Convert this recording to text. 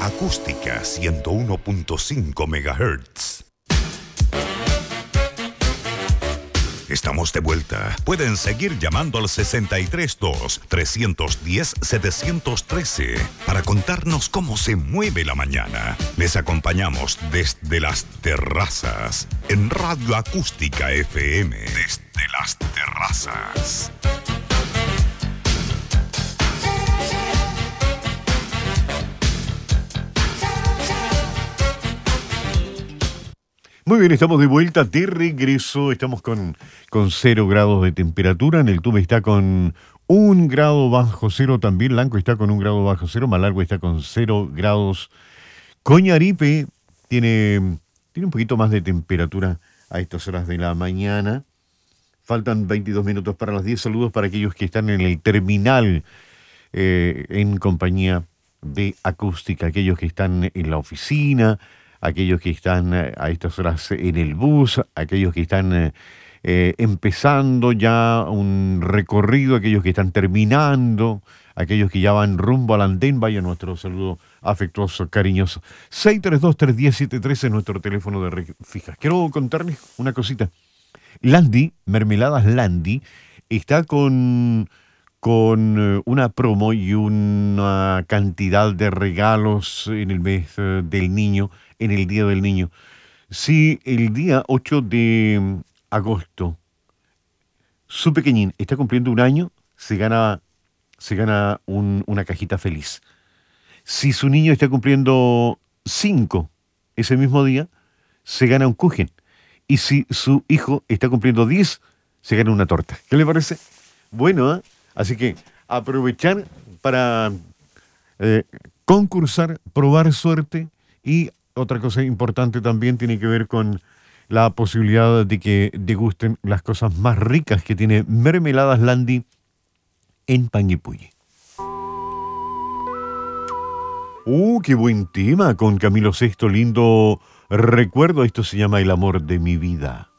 Acústica 101.5 MHz. Estamos de vuelta. Pueden seguir llamando al 632-310-713 para contarnos cómo se mueve la mañana. Les acompañamos desde las terrazas en Radio Acústica FM. Desde las terrazas. Muy bien, estamos de vuelta, de regreso. Estamos con 0 grados de temperatura. En el Tume está con 1 grado bajo cero también. Lanco está con 1 grado bajo cero. Malargüe está con 0 grados. Coñaripe tiene un poquito más de temperatura a estas horas de la mañana. Faltan 22 minutos para las 10. Saludos para aquellos que están en el terminal en compañía de Acústica. Aquellos que están en la oficina, aquellos que están a estas horas en el bus, aquellos que están empezando ya un recorrido, aquellos que están terminando, aquellos que ya van rumbo al andén, vaya nuestro saludo afectuoso, cariñoso. 632-310-713 es nuestro teléfono de red fija. Quiero contarles una cosita. Landi, Mermeladas Landi, está con una promo y una cantidad de regalos en el mes del niño, en el Día del Niño. Si el día 8 de agosto su pequeñín está cumpliendo 1 año, se gana una cajita feliz. Si su niño está cumpliendo 5 ese mismo día, se gana un Kuchen. Y si su hijo está cumpliendo 10, se gana una torta. ¿Qué le parece? Bueno, ¿eh? Así que aprovechar para concursar, probar suerte. Y otra cosa importante también tiene que ver con la posibilidad de que degusten las cosas más ricas que tiene Mermeladas Landi en Panguipulli. ¡Qué buen tema! Con Camilo VI, lindo recuerdo. Esto se llama El amor de mi vida.